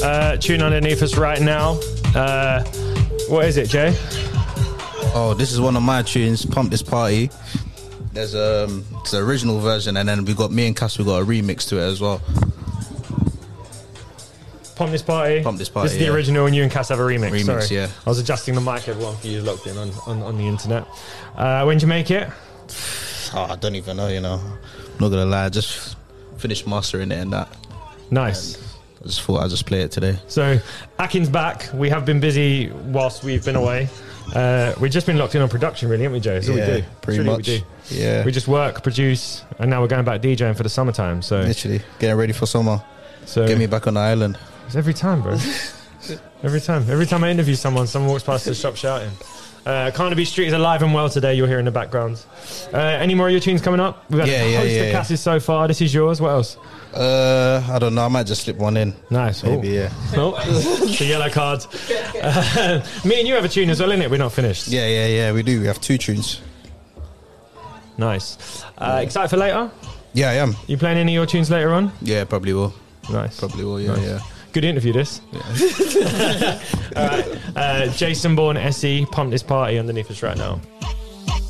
Tune underneath us right now. What is it, Jay? Oh, this is one of my tunes, Pump This Party. There's it's the original version, and then we got me and Cass, we got a remix to it as well. Pump This Party. Pump This Party. This is the original, and you and Cass have a remix. Remix, Sorry. yeah. I was adjusting the mic, everyone, for you locked in on the internet. When did you make it? Oh, I don't even know, you know. I'm not gonna lie, I just finished mastering it and that. Nice. And I just thought I'd just play it today. So, Akin's back. We have been busy whilst we've been away. We've just been locked in on production, really, haven't we, Joe? That's all we do. Pretty much. What we do. Yeah. We just work, produce, and now we're going back DJing for the summertime. So Literally, getting ready for summer. So get me back on the island. It's every time, bro. Every time I interview someone walks past the shop shouting. Carnaby Street is alive and well today. You'll hear in the background. Any more of your tunes coming up? We've had a host of Casses so far. This is yours. What else? I don't know. I might just slip one in. Nice. Maybe, yeah. Oh, the yellow card. Me and you have a tune as well, innit? We're not finished. Yeah. We do. We have 2 tunes. Nice. Excited for later? Yeah, I am. You playing any of your tunes later on? Yeah, probably will. Nice. Probably will. Yeah, nice. yeah. Good interview, this. Yeah. All right. Jason Bourne, SE, Pump This Party underneath us right now.